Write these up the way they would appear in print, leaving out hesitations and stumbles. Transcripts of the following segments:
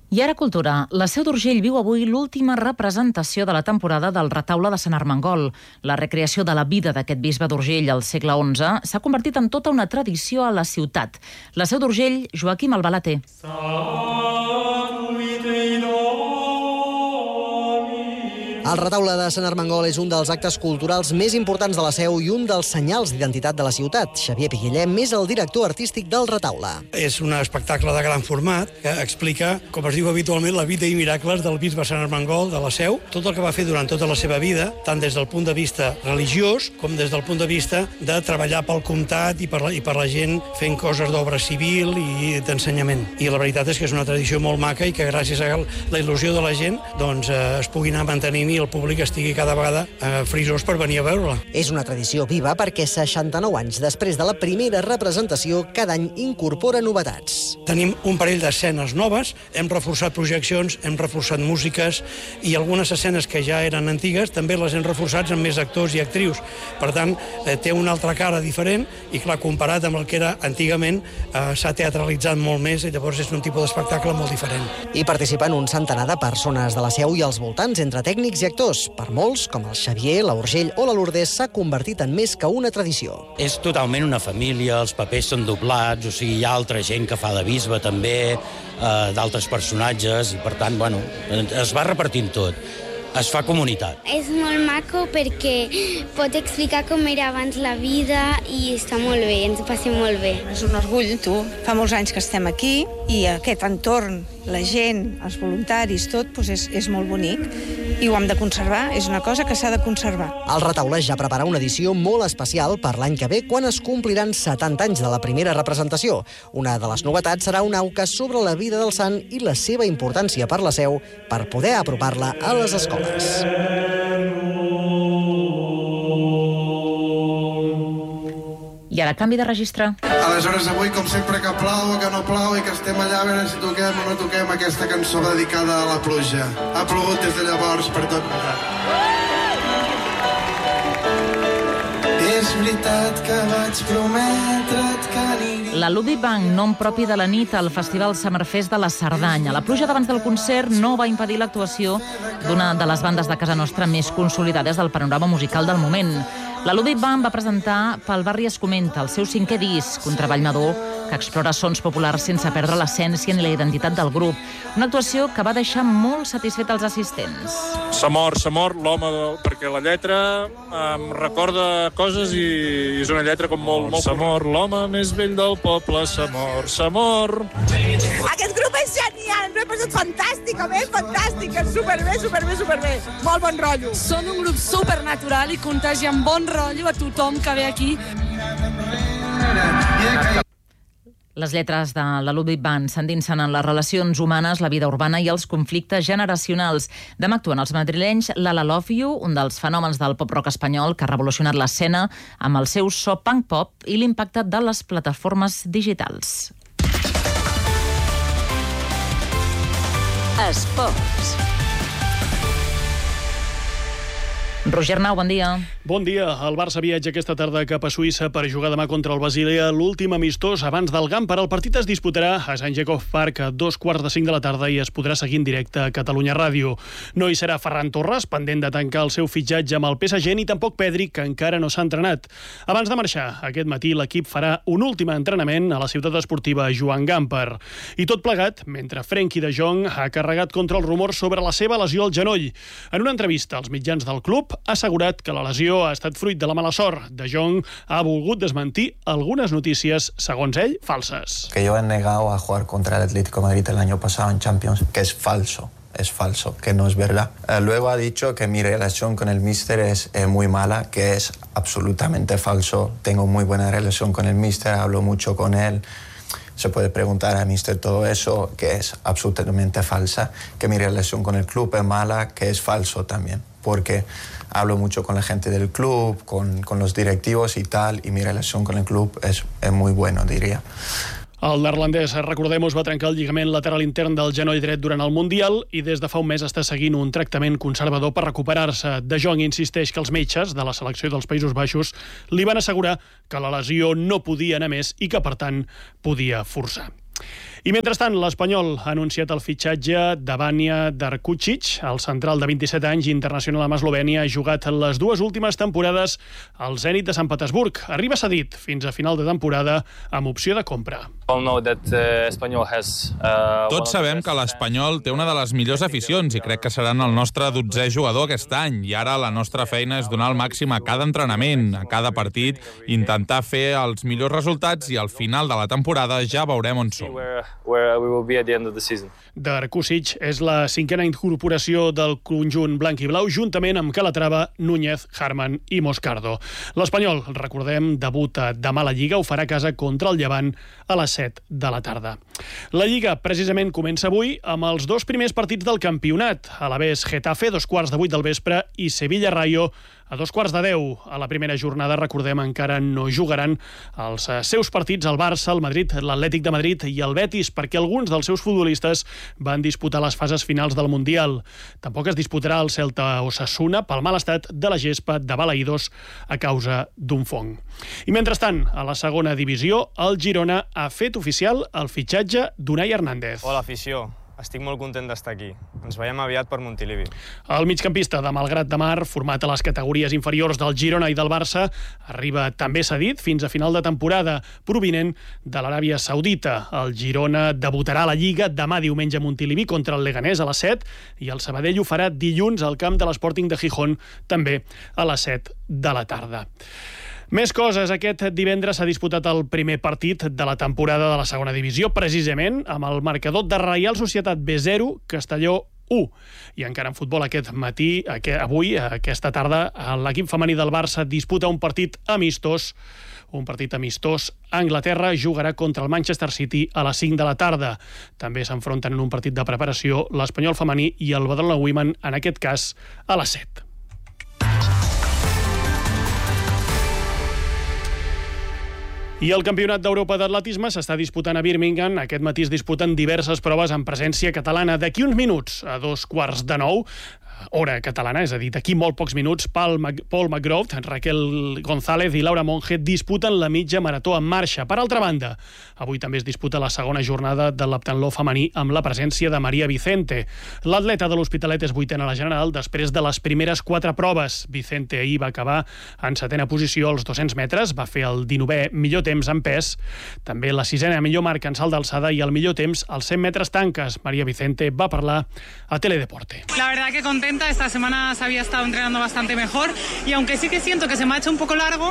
I ara cultura. La Seu d'Urgell viu avui l'última representació de la temporada del Retaule de Sant Armengol. La recreació de la vida d'aquest bisbe d'Urgell al segle XI s'ha convertit en tota una tradició a la ciutat. La Seu d'Urgell, Joaquim Albalater. El Retaule de Sant Armengol és un dels actes culturals més importants de la Seu i un dels senyals d'identitat de la ciutat. Xavier Piquillem és el director artístic del Retaule. És un espectacle de gran format que explica, com es diu habitualment, la vida i miracles del bisbe Sant Armengol de la Seu, tot el que va fer durant tota la seva vida, tant des del punt de vista religiós com des del punt de vista de treballar pel comtat i per la gent fent coses d'obra civil i d'ensenyament. I la veritat és que és una tradició molt maca i que gràcies a la il·lusió de la gent es pugui anar mantenint i el públic estigui cada vegada frisós per venir a veure-la. És una tradició viva perquè 69 anys després de la primera representació cada any incorpora novetats. Tenim un parell d'escenes noves, hem reforçat projeccions, hem reforçat músiques i algunes escenes que ja eren antigues també les hem reforçat amb més actors i actrius. Per tant, té una altra cara diferent i, clar, comparat amb el que era antigament, s'ha teatralitzat molt més i llavors és un tipus d'espectacle molt diferent. Hi participen un centenar de persones de la Seu i als voltants, entre tècnics i actors. Per molts, com el Xavier, la Urgell o la Lourdes, s'ha convertit en més que una tradició. És totalment una família, els papers són doblats, o sigui, hi ha altra gent que fa de bisbe també, d'altres personatges, i per tant, bueno, es va repartint tot. Es fa comunitat. És molt maco perquè pot explicar com era abans la vida i està molt bé, ens ho passem molt bé. És un orgull, tu. Fa molts anys que estem aquí i aquest entorn, la gent, els voluntaris, tot, és molt bonic i ho hem de conservar, és una cosa que s'ha de conservar. El Retaule ja prepara una edició molt especial per l'any que ve quan es compliran 70 anys de la primera representació. Una de les novetats serà una auca sobre la vida del sant i la seva importància per la Seu per poder apropar-la a les escoles. I ara canvi de registre. Aleshores, avui, com sempre, que plau o que no plau i que estem allà a veure si toquem o no toquem aquesta cançó dedicada a la pluja. Ha plogut des de llavors per tot plegat. És veritat que vaig prometre't que aniria... La Ludwig Bank, nom propi de la nit al Festival Summerfest de la Cerdanya. La pluja d'abans del concert no va impedir l'actuació d'una de les bandes de casa nostra més consolidades del panorama musical del moment. La Ludwig Band va presentar Pel barri es comenta, el seu 5è disc, un treball madur que explora sons populars sense perdre l'essència ni la identitat del grup. Una actuació que va deixar molt satisfet els assistents. S'ha mort l'home, perquè la lletra em recorda coses i és una lletra com molt... S'ha mort l'home més vell del poble, s'ha mort. Aquest grup és genial, ens ho he passat fantàsticament, fantàstic, superbé. Molt bon rotllo. Són un grup supernatural i contagien bon rotllo a tothom que ve aquí. Les lletres de la Ludwig Band s'endinsen en les relacions humanes, la vida urbana i els conflictes generacionals. Demà actuen els madrilenys Lala Love You, un dels fenòmens del pop-rock espanyol que ha revolucionat l'escena amb el seu so punk-pop i l'impacte de les plataformes digitals. Esports. Roger Nau, bon dia. Bon dia. El Barça viatja aquesta tarda cap a Suïssa per jugar demà contra el Basilea, l'últim amistós abans del Gampar. El partit es disputarà a Sant Jacob Park a 2:45 de la tarda i es podrà seguir en directe a Catalunya Ràdio. No hi serà Ferran Torres, pendent de tancar el seu fitxatge amb el PSG, ni tampoc Pedri, que encara no s'ha entrenat. Abans de marxar, aquest matí l'equip farà un últim entrenament a la ciutat esportiva Joan Gampar. I tot plegat, mentre Frenkie de Jong ha carregat contra els rumors sobre la seva lesió al genoll. En una entrevista als mitjans del club, ha assegurat que la lesió ha estat fruit de la mala sort. De Jong ha volgut desmentir algunes notícies, segons ell, falses. Que yo he negado a jugar contra el Atlético de Madrid el año pasado en Champions, que es falso, que no es verdad. Luego ha dicho que mi relación con el míster es muy mala, que es absolutamente falso. Tengo muy buena relación con el míster, hablo mucho con él. Se puede preguntar al míster todo eso, que es absolutamente falsa, que mi relación con el club es mala, que es falso también, porque hablo mucho con la gente del club, con los directivos y tal, y mi relación con el club es muy bueno, diría. El neerlandès, recordem-ho, va trencar el lligament lateral intern del genoll dret durant el Mundial i des de fa un mes està seguint un tractament conservador per recuperar-se. De Jong insisteix que els metges de la selecció dels Països Baixos li van assegurar que la lesió no podia anar més i que, per tant, podia forçar. I mentrestant, l'Espanyol ha anunciat el fitxatge de Vanja Darkučić, el central de 27 anys internacional amb Eslovènia, ha jugat les dues últimes temporades al Zenit de Sant Petersburg. Arriba cedit fins a final de temporada amb opció de compra. Tots sabem que l'Espanyol té una de les millors aficions i crec que seran el nostre 12è jugador aquest any. I ara la nostra feina és donar el màxim a cada entrenament, a cada partit, intentar fer els millors resultats i al final de la temporada ja veurem on som. Darkučić és la 5a incorporació del conjunt blanc i blau, juntament amb Calatrava, Núñez, Harman i Moscardo. L'Espanyol, recordem, debuta demà a la Lliga, ho farà a casa contra el Llevant a les 7 de la tarda. La Lliga, precisament, comença avui amb els dos primers partits del campionat. Alavés Getafe, 7:15 del vespre, i Sevilla Rayo, a 9:15. A la primera jornada, recordem, encara no jugaran els seus partits el Barça, el Madrid, l'Atlètic de Madrid i el Betis, perquè alguns dels seus futbolistes van disputar les fases finals del Mundial. Tampoc es disputarà el Celta Osasuna pel mal estat de la gespa de Balaïdos a causa d'un fong. I mentrestant, a la segona divisió, el Girona ha fet oficial el fitxatge d'Unai Hernández. Hola, afició. Estic molt content d'estar aquí. Ens veiem aviat per Montilivi. El migcampista de Malgrat de Mar, format a les categories inferiors del Girona i del Barça, arriba també cedit fins a final de temporada, provinent de l'Aràbia Saudita. El Girona debutarà a la Lliga demà diumenge a Montilivi contra el Leganés a les 7 i el Sabadell ho farà dilluns al camp de l'Sporting de Gijón, també a les 7 de la tarda. Més coses. Aquest divendres s'ha disputat el primer partit de la temporada de la segona divisió, precisament amb el marcador de Reial Societat B0, Castelló 1. I encara en futbol aquest matí, avui, aquesta tarda, l'equip femení del Barça disputa un partit amistós. Un partit amistós. Anglaterra jugarà contra el Manchester City a les 5 de la tarda. També s'enfronten en un partit de preparació l'Espanyol femení i el Badalona Women, en aquest cas, a les 7. I el Campionat d'Europa d'Atletisme s'està disputant a Birmingham. Aquest matí es disputen diverses proves en presència catalana. D'aquí uns minuts, a 8:45, hora catalana, és a dir, d'aquí molt pocs minuts, Paul McGrath, Raquel González i Laura Monge disputen la mitja marató en marxa. Per altra banda, avui també es disputa la segona jornada de l'heptatló femení amb la presència de Maria Vicente. L'atleta de l'Hospitalet és 8a a la general després de les primeres 4 proves. Vicente ahir va acabar en 7a posició als 200 metres, va fer el 19è millor temps en pes, també la 6a millor marca en salt d'alçada i el millor temps als 100 metres tanques. Maria Vicente va parlar a Teledeporte. La verdad que contenta, esta semana se había estado entrenando bastante mejor y aunque sí que siento que se me ha hecho un poco largo,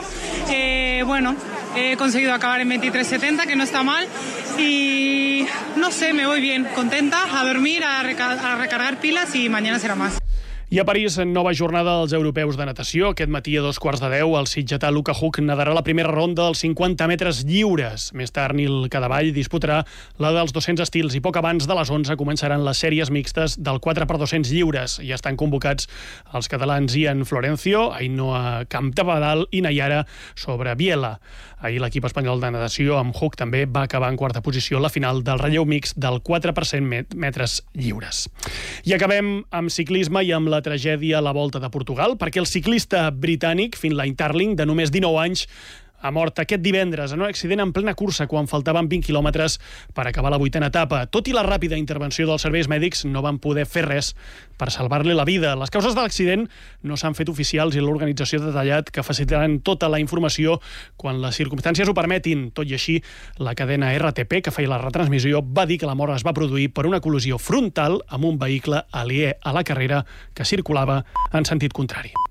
he conseguido acabar en 23:70, que no está mal, y no sé, me voy bien, contenta, a dormir, a recargar pilas y mañana será más. I a París, nova jornada dels europeus de natació. Aquest matí a 9:15, el sitgetà Luca Huck nadarà la primera ronda dels 50 metres lliures. Més tard, Nil Cadavall disputarà la dels 200 estils i poc abans de les 11 començaran les sèries mixtes del 4x200 lliures. Ja estan convocats els catalans Ian Florencio, Ainhoa Campdevaldal i Nayara Sobreviela. Ahir l'equip espanyol de natació amb Huck també va acabar en quarta posició a la final del relleu mixt del 4x100 metres lliures. I acabem amb ciclisme i amb la tragèdia a la Volta de Portugal, perquè el ciclista britànic Finlay Tarling, de només 19 anys, ha mort aquest divendres en un accident en plena cursa quan faltaven 20 quilòmetres per acabar la 8a etapa. Tot i la ràpida intervenció dels serveis mèdics, no van poder fer res per salvar-li la vida. Les causes de l'accident no s'han fet oficials i l'organització ha detallat que facilitaran tota la informació quan les circumstàncies ho permetin. Tot i així, la cadena RTP, que feia la retransmissió, va dir que la mort es va produir per una col·lisió frontal amb un vehicle aliè a la carrera que circulava en sentit contrari.